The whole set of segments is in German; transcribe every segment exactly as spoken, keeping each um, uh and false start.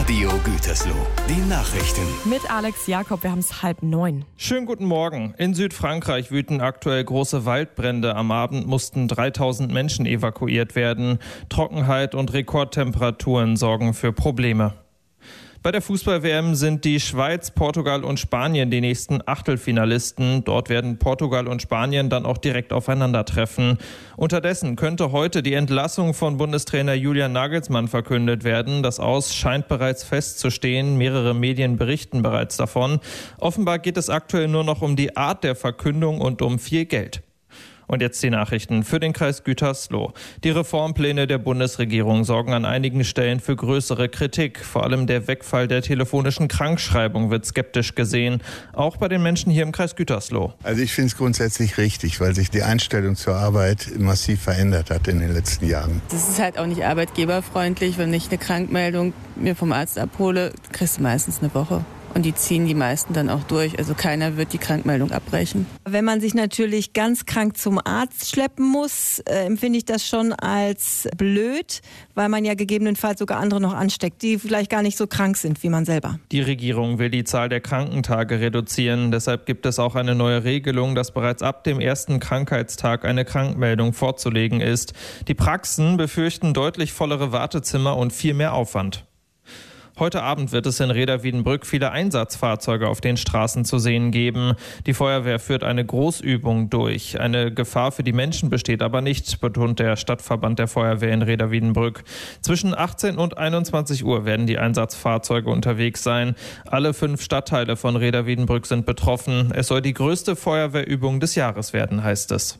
Radio Gütersloh. Die Nachrichten. Mit Alex Jakob, wir haben es halb neun. Schönen guten Morgen. In Südfrankreich wüten aktuell große Waldbrände. Am Abend mussten dreitausend Menschen evakuiert werden. Trockenheit und Rekordtemperaturen sorgen für Probleme. Bei der Fußball-W M sind die Schweiz, Portugal und Spanien die nächsten Achtelfinalisten. Dort werden Portugal und Spanien dann auch direkt aufeinandertreffen. Unterdessen könnte heute die Entlassung von Bundestrainer Julian Nagelsmann verkündet werden. Das Aus scheint bereits festzustehen. Mehrere Medien berichten bereits davon. Offenbar geht es aktuell nur noch um die Art der Verkündung und um viel Geld. Und jetzt die Nachrichten für den Kreis Gütersloh. Die Reformpläne der Bundesregierung sorgen an einigen Stellen für größere Kritik. Vor allem der Wegfall der telefonischen Krankschreibung wird skeptisch gesehen. Auch bei den Menschen hier im Kreis Gütersloh. Also ich finde es grundsätzlich richtig, weil sich die Einstellung zur Arbeit massiv verändert hat in den letzten Jahren. Das ist halt auch nicht arbeitgeberfreundlich. Wenn ich eine Krankmeldung mir vom Arzt abhole, kriegst du meistens eine Woche. Und die ziehen die meisten dann auch durch. Also keiner wird die Krankmeldung abbrechen. Wenn man sich natürlich ganz krank zum Arzt schleppen muss, äh, empfinde ich das schon als blöd, weil man ja gegebenenfalls sogar andere noch ansteckt, die vielleicht gar nicht so krank sind wie man selber. Die Regierung will die Zahl der Krankentage reduzieren. Deshalb gibt es auch eine neue Regelung, dass bereits ab dem ersten Krankheitstag eine Krankmeldung vorzulegen ist. Die Praxen befürchten deutlich vollere Wartezimmer und viel mehr Aufwand. Heute Abend wird es in Rheda-Wiedenbrück viele Einsatzfahrzeuge auf den Straßen zu sehen geben. Die Feuerwehr führt eine Großübung durch. Eine Gefahr für die Menschen besteht aber nicht, betont der Stadtverband der Feuerwehr in Rheda-Wiedenbrück. Zwischen achtzehn und einundzwanzig Uhr werden die Einsatzfahrzeuge unterwegs sein. Alle fünf Stadtteile von Rheda-Wiedenbrück sind betroffen. Es soll die größte Feuerwehrübung des Jahres werden, heißt es.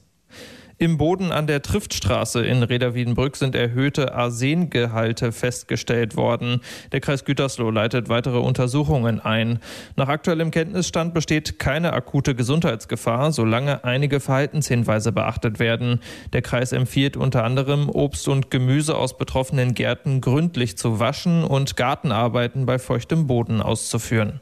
Im Boden an der Triftstraße in Rheda-Wiedenbrück sind erhöhte Arsengehalte festgestellt worden. Der Kreis Gütersloh leitet weitere Untersuchungen ein. Nach aktuellem Kenntnisstand besteht keine akute Gesundheitsgefahr, solange einige Verhaltenshinweise beachtet werden. Der Kreis empfiehlt unter anderem, Obst und Gemüse aus betroffenen Gärten gründlich zu waschen und Gartenarbeiten bei feuchtem Boden auszuführen.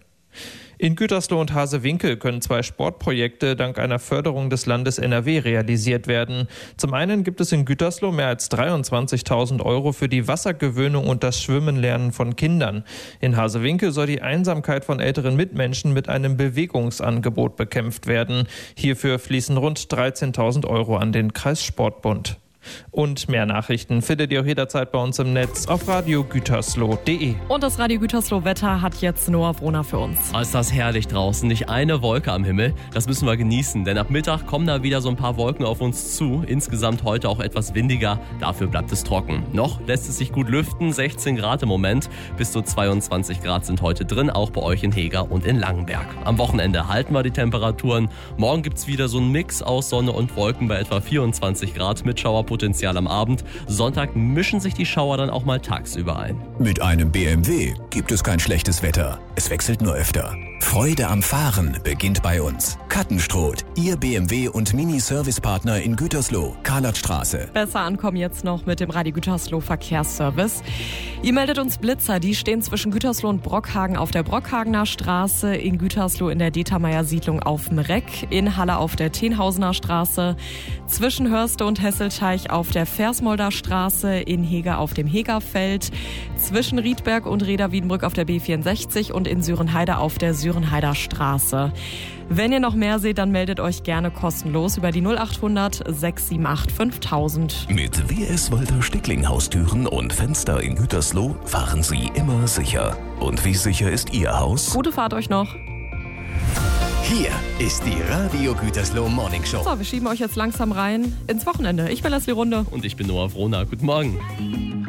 In Gütersloh und Hasewinkel können zwei Sportprojekte dank einer Förderung des Landes N R W realisiert werden. Zum einen gibt es in Gütersloh mehr als dreiundzwanzigtausend Euro für die Wassergewöhnung und das Schwimmenlernen von Kindern. In Hasewinkel soll die Einsamkeit von älteren Mitmenschen mit einem Bewegungsangebot bekämpft werden. Hierfür fließen rund dreizehntausend Euro an den Kreissportbund. Und mehr Nachrichten findet ihr auch jederzeit bei uns im Netz auf radio gütersloh punkt de. Und das Radio Gütersloh Wetter hat jetzt Noah Brunner für uns. Oh, ist das herrlich draußen, nicht eine Wolke am Himmel. Das müssen wir genießen, denn ab Mittag kommen da wieder so ein paar Wolken auf uns zu. Insgesamt heute auch etwas windiger, dafür bleibt es trocken. Noch lässt es sich gut lüften, sechzehn Grad im Moment. Bis zu zweiundzwanzig Grad sind heute drin, auch bei euch in Heger und in Langenberg. Am Wochenende halten wir die Temperaturen. Morgen gibt's wieder so einen Mix aus Sonne und Wolken bei etwa vierundzwanzig Grad mit Schauerpotenzial am Abend. Sonntag mischen sich die Schauer dann auch mal tagsüber ein. Mit einem B M W gibt es kein schlechtes Wetter. Es wechselt nur öfter. Freude am Fahren beginnt bei uns. Kattenstroth, Ihr B M W und Mini-Service-Partner in Gütersloh, Karlatstraße. Besser ankommen jetzt noch mit dem Radio Gütersloh Verkehrsservice. Ihr meldet uns Blitzer, die stehen zwischen Gütersloh und Brockhagen auf der Brockhagener Straße, in Gütersloh in der Determeyer Siedlung auf dem Reck, in Halle auf der Tenhausener Straße, zwischen Hörste und Hesselteich auf der Versmolder Straße, in Heger auf dem Hegerfeld, zwischen Riedberg und Rheda-Wiedenbrück auf der B vierundsechzig und in Sörenheide auf der Sörenheider Straße. Wenn ihr noch mehr seht, dann meldet euch gerne kostenlos über die null acht hundert sechs sieben acht fünftausend. Mit W S Walter Stickling Haustüren und Fenster in Gütersloh fahren Sie immer sicher. Und wie sicher ist Ihr Haus? Gute Fahrt euch noch. Hier ist die Radio Gütersloh Morning Show. So, wir schieben euch jetzt langsam rein ins Wochenende. Ich bin Leslie Runde. Und ich bin Noah Brunner. Guten Morgen.